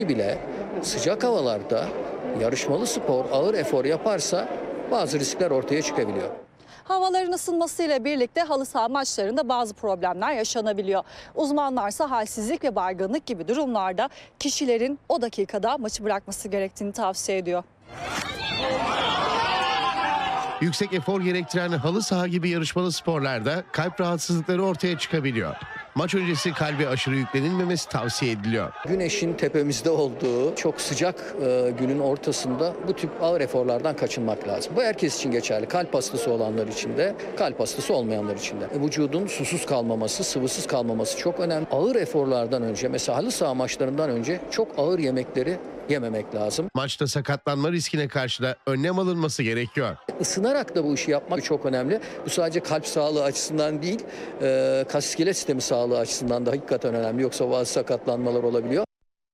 bile sıcak havalarda yarışmalı spor, ağır efor yaparsa bazı riskler ortaya çıkabiliyor. Havaların ısınmasıyla birlikte halı saha maçlarında bazı problemler yaşanabiliyor. Uzmanlarsa halsizlik ve baygınlık gibi durumlarda kişilerin o dakikada maçı bırakması gerektiğini tavsiye ediyor. Yüksek efor gerektiren halı saha gibi yarışmalı sporlarda kalp rahatsızlıkları ortaya çıkabiliyor. Maç öncesi kalbe aşırı yüklenilmemesi tavsiye ediliyor. Güneşin tepemizde olduğu çok sıcak günün ortasında bu tip ağır eforlardan kaçınmak lazım. Bu herkes için geçerli. Kalp hastası olanlar için de, kalp hastası olmayanlar için de. Vücudun susuz kalmaması, sıvısız kalmaması çok önemli. Ağır eforlardan önce, mesela halı saha maçlarından önce çok ağır yemekleri yememek lazım. Maçta sakatlanma riskine karşı da önlem alınması gerekiyor. Isınarak da bu işi yapmak çok önemli. Bu sadece kalp sağlığı açısından değil, kas iskelet sistemi sağlığı açısından da hakikaten önemli. Yoksa bazı sakatlanmalar olabiliyor.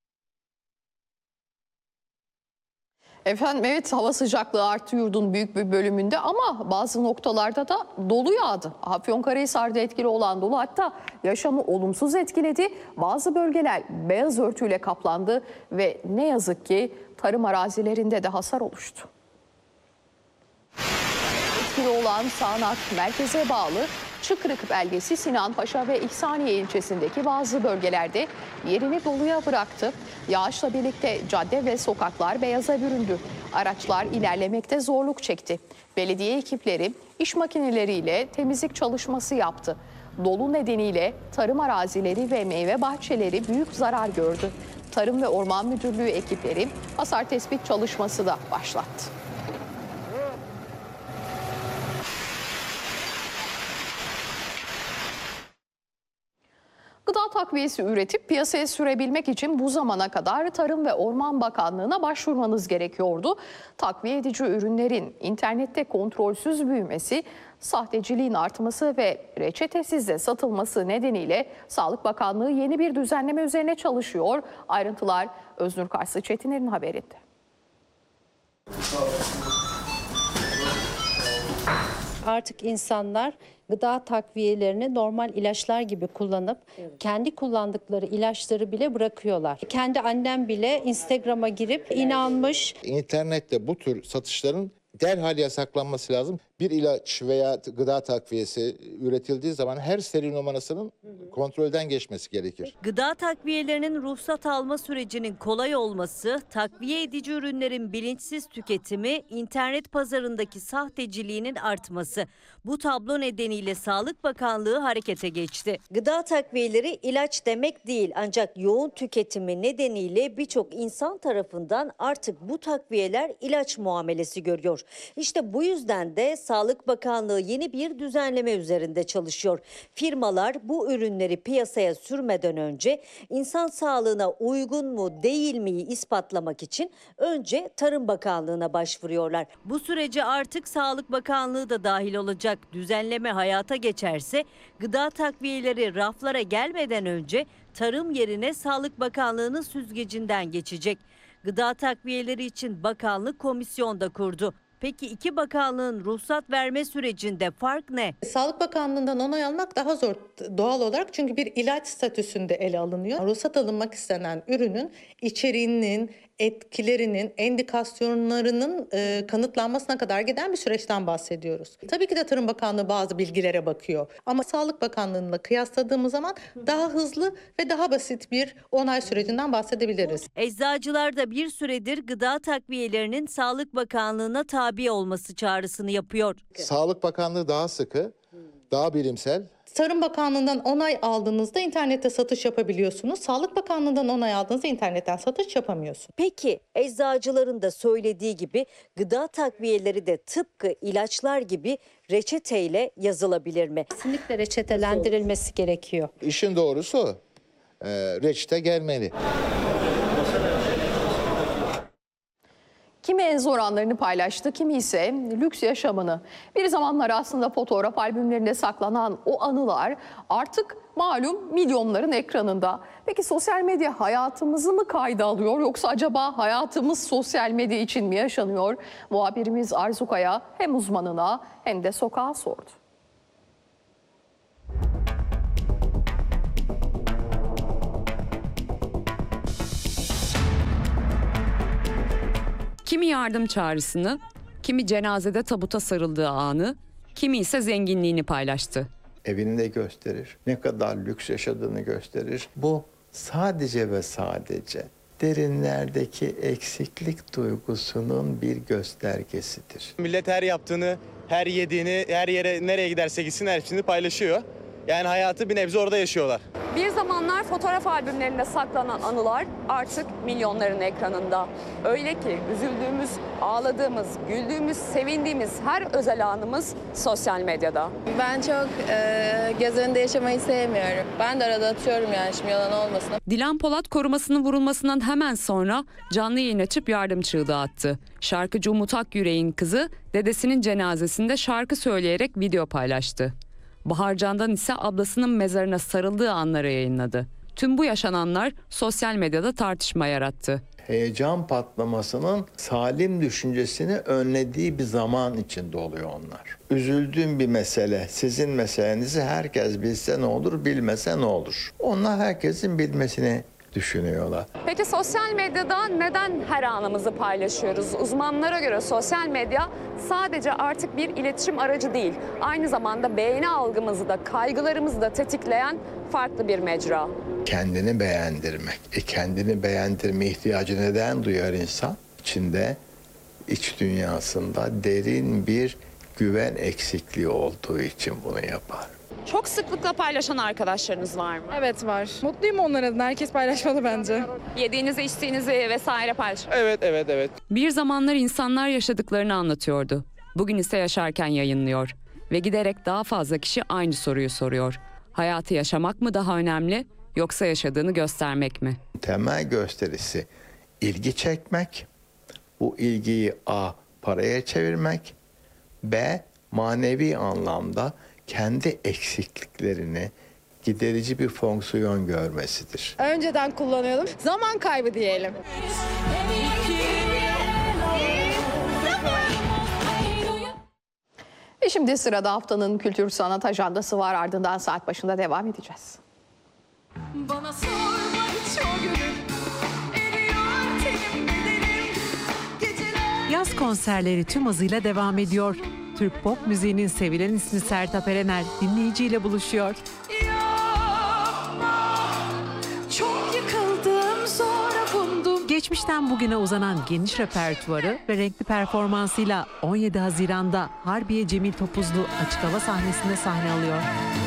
Efendim evet, hava sıcaklığı arttı yurdun büyük bir bölümünde ama bazı noktalarda da dolu yağdı. Afyonkarahisar'da etkili olan dolu hatta yaşamı olumsuz etkiledi. Bazı bölgeler beyaz örtüyle kaplandı ve ne yazık ki tarım arazilerinde de hasar oluştu. Etkili olan sağanak merkeze bağlı Çıkrık beldesi Sinanpaşa ve İhsaniye ilçesindeki bazı bölgelerde yerini doluya bıraktı. Yağışla birlikte cadde ve sokaklar beyaza büründü. Araçlar ilerlemekte zorluk çekti. Belediye ekipleri iş makineleriyle temizlik çalışması yaptı. Dolu nedeniyle tarım arazileri ve meyve bahçeleri büyük zarar gördü. Tarım ve Orman Müdürlüğü ekipleri hasar tespit çalışması da başlattı. Gıda takviyesi üretip piyasaya sürebilmek için bu zamana kadar Tarım ve Orman Bakanlığı'na başvurmanız gerekiyordu. Takviye edici ürünlerin internette kontrolsüz büyümesi, sahteciliğin artması ve reçetesiz de satılması nedeniyle Sağlık Bakanlığı yeni bir düzenleme üzerine çalışıyor. Ayrıntılar Öznur Karslı Çetiner'in haberinde. Artık insanlar gıda takviyelerini normal ilaçlar gibi kullanıp kendi kullandıkları ilaçları bile bırakıyorlar. Kendi annem bile Instagram'a girip inanmış. İnternette bu tür satışların derhal yasaklanması lazım. Bir ilaç veya gıda takviyesi üretildiği zaman her seri numarasının kontrolden geçmesi gerekir. Gıda takviyelerinin ruhsat alma sürecinin kolay olması, takviye edici ürünlerin bilinçsiz tüketimi, internet pazarındaki sahteciliğinin artması. Bu tablo nedeniyle Sağlık Bakanlığı harekete geçti. Gıda takviyeleri ilaç demek değil, ancak yoğun tüketimi nedeniyle birçok insan tarafından artık bu takviyeler ilaç muamelesi görüyor. İşte bu yüzden de Sağlık Bakanlığı yeni bir düzenleme üzerinde çalışıyor. Firmalar bu ürünleri piyasaya sürmeden önce insan sağlığına uygun mu değil miyi ispatlamak için önce Tarım Bakanlığı'na başvuruyorlar. Bu sürece artık Sağlık Bakanlığı da dahil olacak. Düzenleme hayata geçerse gıda takviyeleri raflara gelmeden önce tarım yerine Sağlık Bakanlığı'nın süzgecinden geçecek. Gıda takviyeleri için bakanlık komisyon da kurdu. Peki iki bakanlığın ruhsat verme sürecinde fark ne? Sağlık Bakanlığı'ndan onay almak daha zor doğal olarak, çünkü bir ilaç statüsünde ele alınıyor. Ruhsat alınmak istenen ürünün içeriğinin, etkilerinin, endikasyonlarının kanıtlanmasına kadar giden bir süreçten bahsediyoruz. Tabii ki de Tarım Bakanlığı bazı bilgilere bakıyor. Ama Sağlık Bakanlığı'nla kıyasladığımız zaman daha hızlı ve daha basit bir onay sürecinden bahsedebiliriz. Eczacılar da bir süredir gıda takviyelerinin Sağlık Bakanlığı'na tabi olması çağrısını yapıyor. Sağlık Bakanlığı daha sıkı, daha bilimsel. Tarım Bakanlığı'ndan onay aldığınızda internette satış yapabiliyorsunuz. Sağlık Bakanlığı'ndan onay aldığınızda internetten satış yapamıyorsunuz. Peki eczacıların da söylediği gibi gıda takviyeleri de tıpkı ilaçlar gibi reçeteyle yazılabilir mi? Kesinlikle reçetelendirilmesi gerekiyor. İşin doğrusu reçete gelmeli. Kimi en zor anlarını paylaştı, kimi ise lüks yaşamını. Bir zamanlar aslında fotoğraf albümlerinde saklanan o anılar artık malum milyonların ekranında. Peki sosyal medya hayatımızı mı kayda alıyor, yoksa acaba hayatımız sosyal medya için mi yaşanıyor? Muhabirimiz Arzu Kaya hem uzmanına hem de sokağa sordu. Kimi yardım çağrısını, kimi cenazede tabuta sarıldığı anı, kimi ise zenginliğini paylaştı. Evini de gösterir, ne kadar lüks yaşadığını gösterir. Bu sadece ve sadece derinlerdeki eksiklik duygusunun bir göstergesidir. Millet her yaptığını, her yediğini, her yere nereye giderse gitsin hepsini paylaşıyor. Yani hayatı bir nebze orada yaşıyorlar. Bir zamanlar fotoğraf albümlerinde saklanan anılar artık milyonların ekranında. Öyle ki üzüldüğümüz, ağladığımız, güldüğümüz, sevindiğimiz her özel anımız sosyal medyada. Ben çok göz önünde yaşamayı sevmiyorum. Ben de arada atıyorum yani, şimdi yalan olmasın. Dilan Polat korumasının vurulmasından hemen sonra canlı yayın açıp yardım çığlığı attı. Şarkıcı Umut Akyürek'in kızı dedesinin cenazesinde şarkı söyleyerek video paylaştı. Bahar Candan ise ablasının mezarına sarıldığı anları yayınladı. Tüm bu yaşananlar sosyal medyada tartışma yarattı. Heyecan patlamasının salim düşüncesini önlediği bir zaman içinde oluyor onlar. Üzüldüğüm bir mesele, sizin meselenizi herkes bilse ne olur, bilmese ne olur? Onlar herkesin bilmesini düşünüyorlar. Peki sosyal medyada neden her anımızı paylaşıyoruz? Uzmanlara göre sosyal medya sadece artık bir iletişim aracı değil. Aynı zamanda beğeni algımızı da, kaygılarımızı da tetikleyen farklı bir mecra. Kendini beğendirmek. Kendini beğendirme ihtiyacı neden duyar insan? İçinde, iç dünyasında derin bir güven eksikliği olduğu için bunu yapar. Çok sıklıkla paylaşan arkadaşlarınız var mı? Evet var. Mutluyum onlar adına. Herkes paylaşmalı bence. Yediğinizi, içtiğinizi vesaire paylaşın. Evet. Bir zamanlar insanlar yaşadıklarını anlatıyordu. Bugün ise yaşarken yayınlıyor. Ve giderek daha fazla kişi aynı soruyu soruyor. Hayatı yaşamak mı daha önemli, yoksa yaşadığını göstermek mi? Temel gösterisi ilgi çekmek, bu ilgiyi A. paraya çevirmek, B. manevi anlamda kendi eksikliklerini giderici bir fonksiyon görmesidir. Önceden kullanıyordum. Zaman kaybı diyelim. Ve şimdi sırada haftanın kültür sanat ajandası var. Ardından saat başında devam edeceğiz. Bana sorma hiç o günü, eriyor tenim bedenim, geceler... Yaz konserleri tüm hızıyla devam ediyor. Türk pop müziğinin sevilen ismi Sertab Erener dinleyiciyle buluşuyor. Yapma, çok yıkıldım sonra bundum. Geçmişten bugüne uzanan geniş repertuarı ve renkli performansıyla 17 Haziran'da Harbiye Cemil Topuzlu açık hava sahnesinde sahne alıyor.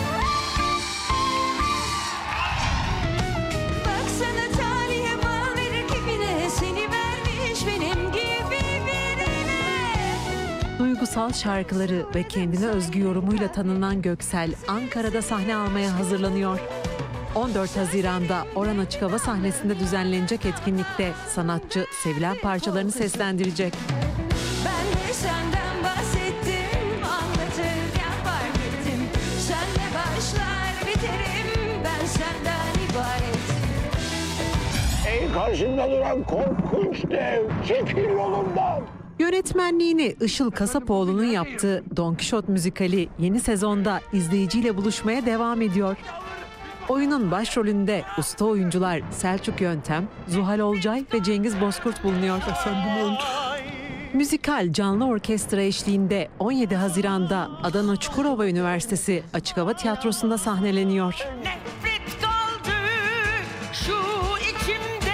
Baksana talihe bal verir kibine, seni vermiş benim gibi birine. Duygusal şarkıları ve kendine özgü yorumuyla tanınan Göksel, Ankara'da sahne almaya hazırlanıyor. 14 Haziran'da Oran Açık Hava sahnesinde düzenlenecek etkinlikte sanatçı sevilen parçalarını seslendirecek. Ben de senden bahsettim, anlatırken fark ettim. Senle başlar biterim, ben senden ibaret. Ey karşımda duran korkunç dev, çekil yolumdan. Yönetmenliğini Işıl Kasapoğlu'nun yaptığı Don Kişot müzikali yeni sezonda izleyiciyle buluşmaya devam ediyor. Oyunun başrolünde usta oyuncular Selçuk Yöntem, Zuhal Olcay ve Cengiz Bozkurt bulunuyor. Müzikal canlı orkestra eşliğinde 17 Haziran'da Adana Çukurova Üniversitesi Açık Hava Tiyatrosu'nda sahneleniyor. Nefret kaldı şu içimde.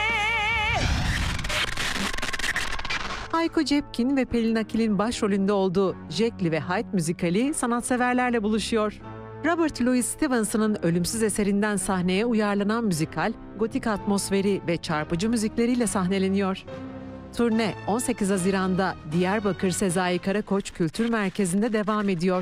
Hayko Cepkin ve Pelin Akil'in başrolünde olduğu Jekyll ve Hyde müzikali sanatseverlerle buluşuyor. Robert Louis Stevenson'ın ölümsüz eserinden sahneye uyarlanan müzikal, gotik atmosferi ve çarpıcı müzikleriyle sahneleniyor. Turne 18 Haziran'da Diyarbakır Sezai Karakoç Kültür Merkezi'nde devam ediyor.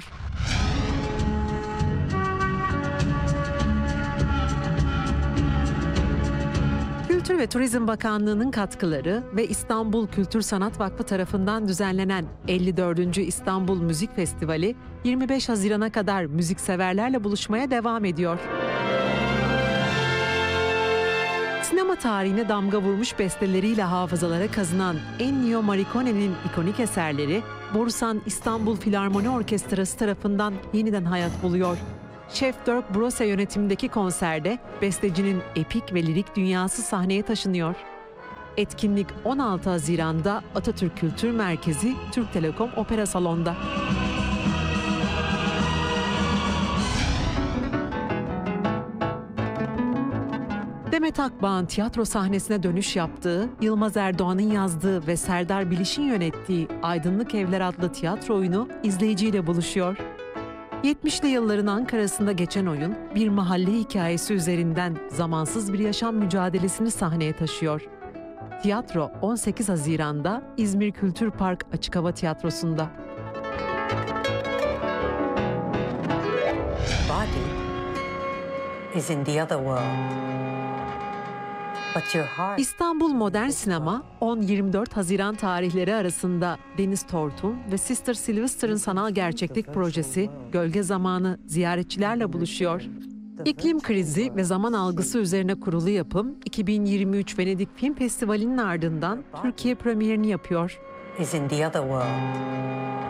Kültür ve Turizm Bakanlığı'nın katkıları ve İstanbul Kültür Sanat Vakfı tarafından düzenlenen 54. İstanbul Müzik Festivali 25 Haziran'a kadar müzikseverlerle buluşmaya devam ediyor. Sinema tarihine damga vurmuş besteleriyle hafızalara kazınan Ennio Morricone'nin ikonik eserleri Borusan İstanbul Filarmoni Orkestrası tarafından yeniden hayat buluyor. Şef Dirk Brose yönetimindeki konserde bestecinin epik ve lirik dünyası sahneye taşınıyor. Etkinlik 16 Haziran'da Atatürk Kültür Merkezi Türk Telekom Opera Salonu'nda. Demet Akbağ'ın tiyatro sahnesine dönüş yaptığı, Yılmaz Erdoğan'ın yazdığı ve Serdar Biliş'in yönettiği Aydınlık Evler adlı tiyatro oyunu izleyiciyle buluşuyor. 70'li yılların Ankara'sında geçen oyun, bir mahalle hikayesi üzerinden zamansız bir yaşam mücadelesini sahneye taşıyor. Tiyatro 18 Haziran'da İzmir Kültür Park Açık Hava Tiyatrosu'nda. Body is in the other world. But your heart... İstanbul Modern Sinema 10-24 Haziran tarihleri arasında Deniz Tortun ve Sister Sylvester'ın sanal gerçeklik projesi Gölge Zamanı ziyaretçilerle buluşuyor. İklim krizi ve zaman algısı üzerine kurulu yapım 2023 Venedik Film Festivali'nin ardından Türkiye premierini yapıyor. Is in the other world.